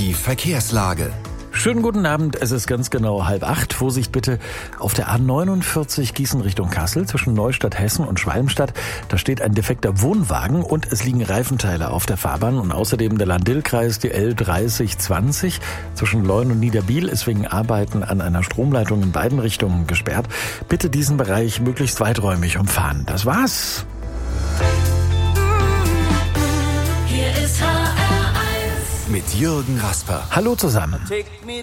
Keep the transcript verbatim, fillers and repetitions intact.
Die Verkehrslage. Schönen guten Abend, es ist ganz genau halb acht. Vorsicht bitte auf der A neunundvierzig Gießen Richtung Kassel zwischen Neustadt Hessen und Schwalmstadt. Da steht ein defekter Wohnwagen und es liegen Reifenteile auf der Fahrbahn. Und außerdem der Lahn-Dill-Kreis, die L dreißig zwanzig zwischen Leun und Niederbiel ist wegen Arbeiten an einer Stromleitung in beiden Richtungen gesperrt. Bitte diesen Bereich möglichst weiträumig umfahren. Das war's. Mit Jürgen Rasper. Hallo zusammen.